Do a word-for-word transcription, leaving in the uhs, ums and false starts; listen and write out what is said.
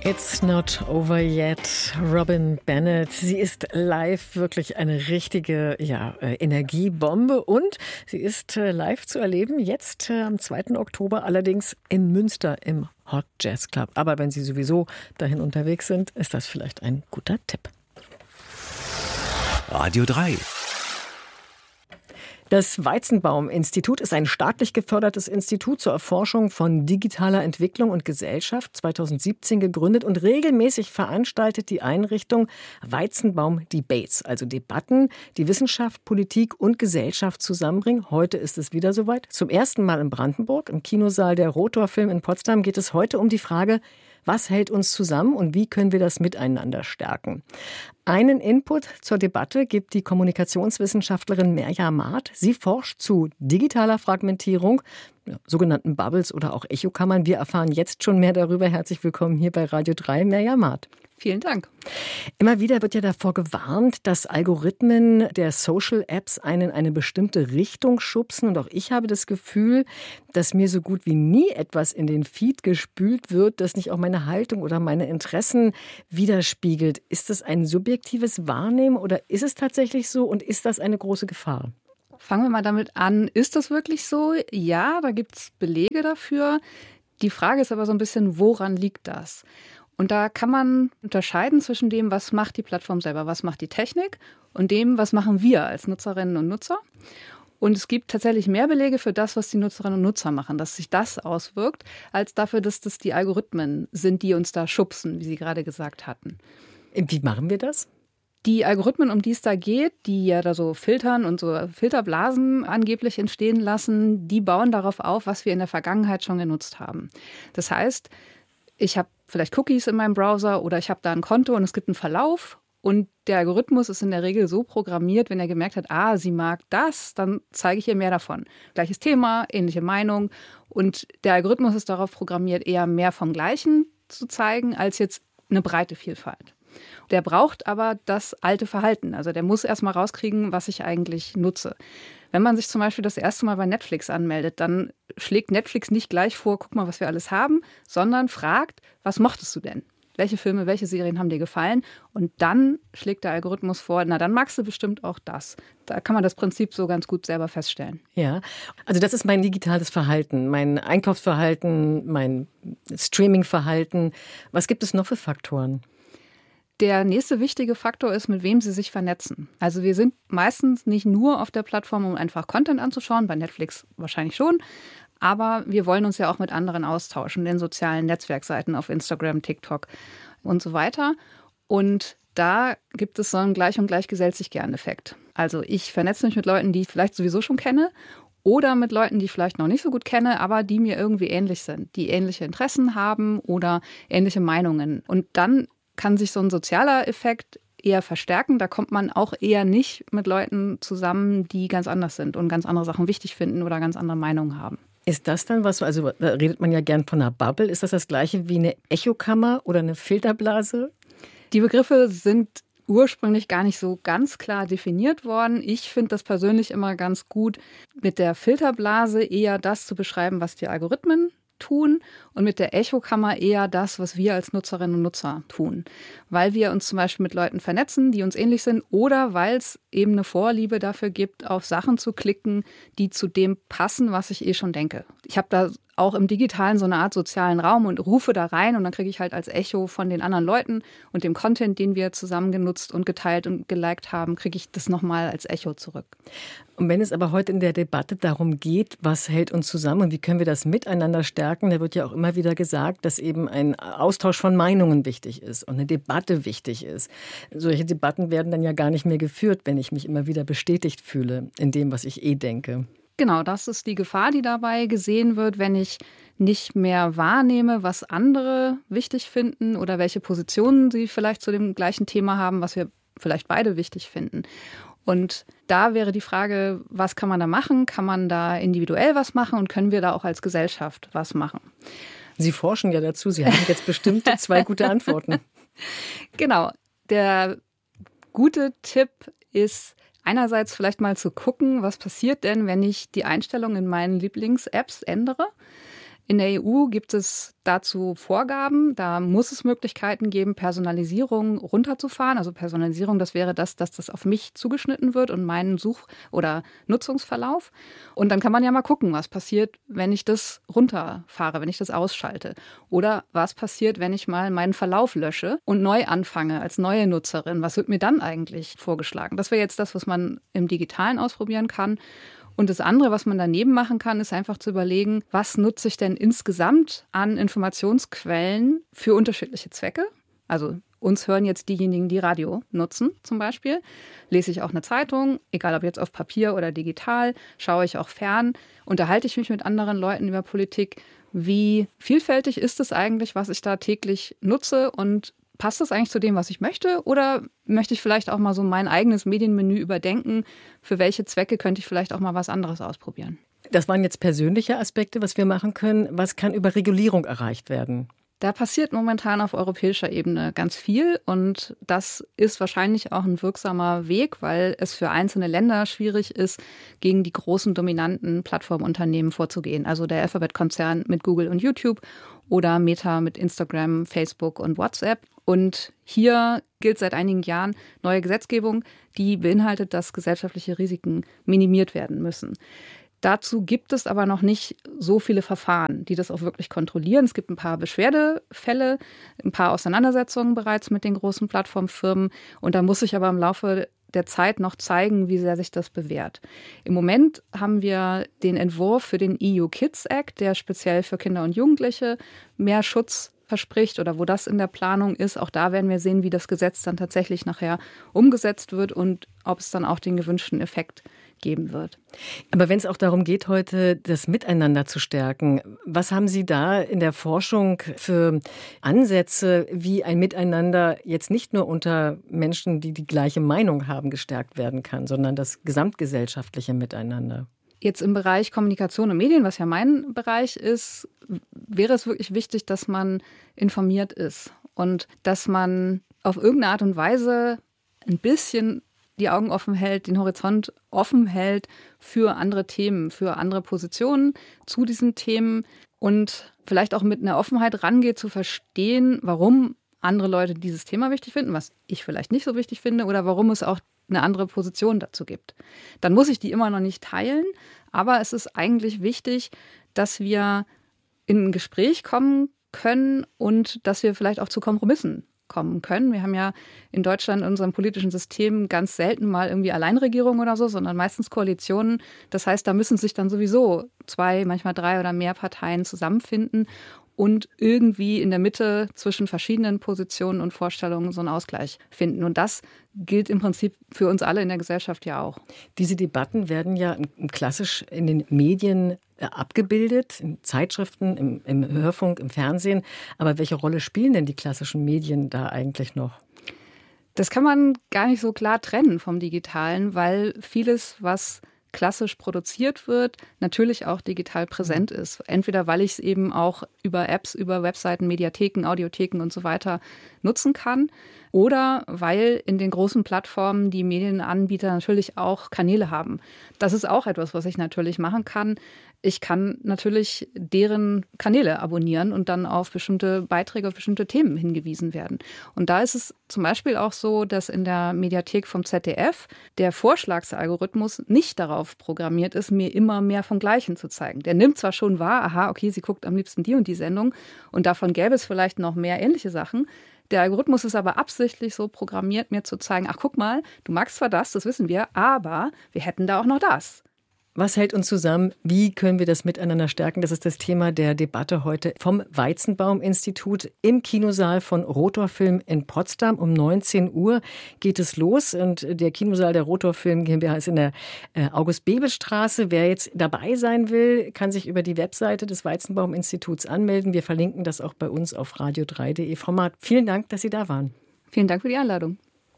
It's not over yet. Robin Bennett. Sie ist live wirklich eine richtige ja, Energiebombe und sie ist live zu erleben, jetzt am zweiten Oktober, allerdings in Münster im Hot Jazz Club. Aber wenn Sie sowieso dahin unterwegs sind, ist das vielleicht ein guter Tipp. Radio drei. Das Weizenbaum-Institut ist ein staatlich gefördertes Institut zur Erforschung von digitaler Entwicklung und Gesellschaft, zweitausendsiebzehn gegründet, und regelmäßig veranstaltet die Einrichtung Weizenbaum-Debates, also Debatten, die Wissenschaft, Politik und Gesellschaft zusammenbringen. Heute ist es wieder soweit. Zum ersten Mal in Brandenburg, im Kinosaal der Rotor Film in Potsdam, geht es heute um die Frage, was hält uns zusammen und wie können wir das miteinander stärken? Einen Input zur Debatte gibt die Kommunikationswissenschaftlerin Merja Maat. Sie forscht zu digitaler Fragmentierung, sogenannten Bubbles oder auch Echokammern. Wir erfahren jetzt schon mehr darüber. Herzlich willkommen hier bei Radio drei, Merja Maat. Vielen Dank. Immer wieder wird ja davor gewarnt, dass Algorithmen der Social-Apps einen in eine bestimmte Richtung schubsen. Und auch ich habe das Gefühl, dass mir so gut wie nie etwas in den Feed gespült wird, das nicht auch meine Haltung oder meine Interessen widerspiegelt. Ist das ein subjektives Wahrnehmen oder ist es tatsächlich so und ist das eine große Gefahr? Fangen wir mal damit an. Ist das wirklich so? Ja, da gibt es Belege dafür. Die Frage ist aber so ein bisschen, woran liegt das? Und da kann man unterscheiden zwischen dem, was macht die Plattform selber, was macht die Technik und dem, was machen wir als Nutzerinnen und Nutzer. Und es gibt tatsächlich mehr Belege für das, was die Nutzerinnen und Nutzer machen, dass sich das auswirkt, als dafür, dass das die Algorithmen sind, die uns da schubsen, wie Sie gerade gesagt hatten. Wie machen wir das? Die Algorithmen, um die es da geht, die ja da so filtern und so Filterblasen angeblich entstehen lassen, die bauen darauf auf, was wir in der Vergangenheit schon genutzt haben. Das heißt, ich habe vielleicht Cookies in meinem Browser oder ich habe da ein Konto und es gibt einen Verlauf und der Algorithmus ist in der Regel so programmiert, wenn er gemerkt hat, ah, sie mag das, dann zeige ich ihr mehr davon. Gleiches Thema, ähnliche Meinung und der Algorithmus ist darauf programmiert, eher mehr vom Gleichen zu zeigen, als jetzt eine breite Vielfalt. Der braucht aber das alte Verhalten. Also der muss erst mal rauskriegen, was ich eigentlich nutze. Wenn man sich zum Beispiel das erste Mal bei Netflix anmeldet, dann schlägt Netflix nicht gleich vor, guck mal, was wir alles haben, sondern fragt, was mochtest du denn? Welche Filme, welche Serien haben dir gefallen? Und dann schlägt der Algorithmus vor, na dann magst du bestimmt auch das. Da kann man das Prinzip so ganz gut selber feststellen. Ja, also das ist mein digitales Verhalten, mein Einkaufsverhalten, mein Streamingverhalten. Was gibt es noch für Faktoren? Der nächste wichtige Faktor ist, mit wem Sie sich vernetzen. Also wir sind meistens nicht nur auf der Plattform, um einfach Content anzuschauen, bei Netflix wahrscheinlich schon, aber wir wollen uns ja auch mit anderen austauschen, den sozialen Netzwerkseiten auf Instagram, TikTok und so weiter. Und da gibt es so einen Gleich und Gleich gesellt sich gern Effekt. Also ich vernetze mich mit Leuten, die ich vielleicht sowieso schon kenne oder mit Leuten, die ich vielleicht noch nicht so gut kenne, aber die mir irgendwie ähnlich sind, die ähnliche Interessen haben oder ähnliche Meinungen. Und dann kann sich so ein sozialer Effekt eher verstärken. Da kommt man auch eher nicht mit Leuten zusammen, die ganz anders sind und ganz andere Sachen wichtig finden oder ganz andere Meinungen haben. Ist das dann was, also da redet man ja gern von einer Bubble, ist das das gleiche wie eine Echokammer oder eine Filterblase? Die Begriffe sind ursprünglich gar nicht so ganz klar definiert worden. Ich finde das persönlich immer ganz gut, mit der Filterblase eher das zu beschreiben, was die Algorithmen tun und mit der Echokammer eher das, was wir als Nutzerinnen und Nutzer tun. Weil wir uns zum Beispiel mit Leuten vernetzen, die uns ähnlich sind oder weil es eben eine Vorliebe dafür gibt, auf Sachen zu klicken, die zu dem passen, was ich eh schon denke. Ich habe da auch im Digitalen so eine Art sozialen Raum und rufe da rein und dann kriege ich halt als Echo von den anderen Leuten und dem Content, den wir zusammen genutzt und geteilt und geliked haben, kriege ich das nochmal als Echo zurück. Und wenn es aber heute in der Debatte darum geht, was hält uns zusammen und wie können wir das miteinander stärken, da wird ja auch immer wieder gesagt, dass eben ein Austausch von Meinungen wichtig ist und eine Debatte wichtig ist. Solche Debatten werden dann ja gar nicht mehr geführt, wenn ich mich immer wieder bestätigt fühle in dem, was ich eh denke. Genau, das ist die Gefahr, die dabei gesehen wird, wenn ich nicht mehr wahrnehme, was andere wichtig finden oder welche Positionen sie vielleicht zu dem gleichen Thema haben, was wir vielleicht beide wichtig finden. Und da wäre die Frage, was kann man da machen? Kann man da individuell was machen und können wir da auch als Gesellschaft was machen? Sie forschen ja dazu, Sie haben jetzt bestimmt zwei gute Antworten. Genau, der gute Tipp ist, einerseits vielleicht mal zu gucken, was passiert denn, wenn ich die Einstellung in meinen Lieblings-Apps ändere. In der E U gibt es dazu Vorgaben. Da muss es Möglichkeiten geben, Personalisierung runterzufahren. Also Personalisierung, das wäre das, dass das auf mich zugeschnitten wird und meinen Such- oder Nutzungsverlauf. Und dann kann man ja mal gucken, was passiert, wenn ich das runterfahre, wenn ich das ausschalte. Oder was passiert, wenn ich mal meinen Verlauf lösche und neu anfange als neue Nutzerin. Was wird mir dann eigentlich vorgeschlagen? Das wäre jetzt das, was man im Digitalen ausprobieren kann. Und das andere, was man daneben machen kann, ist einfach zu überlegen, was nutze ich denn insgesamt an Informationsquellen für unterschiedliche Zwecke? Also uns hören jetzt diejenigen, die Radio nutzen zum Beispiel. Lese ich auch eine Zeitung, egal ob jetzt auf Papier oder digital, schaue ich auch fern, unterhalte ich mich mit anderen Leuten über Politik. Wie vielfältig ist es eigentlich, was ich da täglich nutze, und passt das eigentlich zu dem, was ich möchte? Oder möchte ich vielleicht auch mal so mein eigenes Medienmenü überdenken? Für welche Zwecke könnte ich vielleicht auch mal was anderes ausprobieren? Das waren jetzt persönliche Aspekte, was wir machen können. Was kann über Regulierung erreicht werden? Da passiert momentan auf europäischer Ebene ganz viel, und das ist wahrscheinlich auch ein wirksamer Weg, weil es für einzelne Länder schwierig ist, gegen die großen dominanten Plattformunternehmen vorzugehen. Also der Alphabet-Konzern mit Google und YouTube oder Meta mit Instagram, Facebook und WhatsApp. Und hier gilt seit einigen Jahren neue Gesetzgebung, die beinhaltet, dass gesellschaftliche Risiken minimiert werden müssen. Dazu gibt es aber noch nicht so viele Verfahren, die das auch wirklich kontrollieren. Es gibt ein paar Beschwerdefälle, ein paar Auseinandersetzungen bereits mit den großen Plattformfirmen. Und da muss sich aber im Laufe der Zeit noch zeigen, wie sehr sich das bewährt. Im Moment haben wir den Entwurf für den E U Kids Act, der speziell für Kinder und Jugendliche mehr Schutz verspricht oder wo das in der Planung ist. Auch da werden wir sehen, wie das Gesetz dann tatsächlich nachher umgesetzt wird und ob es dann auch den gewünschten Effekt geben wird. Aber wenn es auch darum geht, heute das Miteinander zu stärken, was haben Sie da in der Forschung für Ansätze, wie ein Miteinander jetzt nicht nur unter Menschen, die die gleiche Meinung haben, gestärkt werden kann, sondern das gesamtgesellschaftliche Miteinander? Jetzt im Bereich Kommunikation und Medien, was ja mein Bereich ist, wäre es wirklich wichtig, dass man informiert ist und dass man auf irgendeine Art und Weise ein bisschen die Augen offen hält, den Horizont offen hält für andere Themen, für andere Positionen zu diesen Themen und vielleicht auch mit einer Offenheit rangeht, zu verstehen, warum andere Leute dieses Thema wichtig finden, was ich vielleicht nicht so wichtig finde, oder warum es auch eine andere Position dazu gibt. Dann muss ich die immer noch nicht teilen, aber es ist eigentlich wichtig, dass wir in ein Gespräch kommen können und dass wir vielleicht auch zu Kompromissen kommen können. Wir haben ja in Deutschland in unserem politischen System ganz selten mal irgendwie Alleinregierung oder so, sondern meistens Koalitionen. Das heißt, da müssen sich dann sowieso zwei, manchmal drei oder mehr Parteien zusammenfinden und irgendwie in der Mitte zwischen verschiedenen Positionen und Vorstellungen so einen Ausgleich finden. Und das gilt im Prinzip für uns alle in der Gesellschaft ja auch. Diese Debatten werden ja klassisch in den Medien abgebildet, in Zeitschriften, im, im Hörfunk, im Fernsehen. Aber welche Rolle spielen denn die klassischen Medien da eigentlich noch? Das kann man gar nicht so klar trennen vom Digitalen, weil vieles, was klassisch produziert wird, natürlich auch digital präsent ist. Entweder weil ich es eben auch über Apps, über Webseiten, Mediatheken, Audiotheken und so weiter nutzen kann, oder weil in den großen Plattformen die Medienanbieter natürlich auch Kanäle haben. Das ist auch etwas, was ich natürlich machen kann. Ich kann natürlich deren Kanäle abonnieren und dann auf bestimmte Beiträge, auf bestimmte Themen hingewiesen werden. Und da ist es zum Beispiel auch so, dass in der Mediathek vom Z D F der Vorschlagsalgorithmus nicht darauf programmiert ist, mir immer mehr vom Gleichen zu zeigen. Der nimmt zwar schon wahr, aha, okay, sie guckt am liebsten die und die Sendung und davon gäbe es vielleicht noch mehr ähnliche Sachen. Der Algorithmus ist aber absichtlich so programmiert, mir zu zeigen, ach guck mal, du magst zwar das, das wissen wir, aber wir hätten da auch noch das. Was hält uns zusammen? Wie können wir das miteinander stärken? Das ist das Thema der Debatte heute vom Weizenbaum-Institut im Kinosaal von Rotor Film in Potsdam. Um neunzehn Uhr geht es los und der Kinosaal der Rotor Film GmbH ist in der August-Bebel-Straße. Wer jetzt dabei sein will, kann sich über die Webseite des Weizenbaum-Instituts anmelden. Wir verlinken das auch bei uns auf radio drei punkt de. Frau Maat, vielen Dank, dass Sie da waren. Vielen Dank für die Einladung.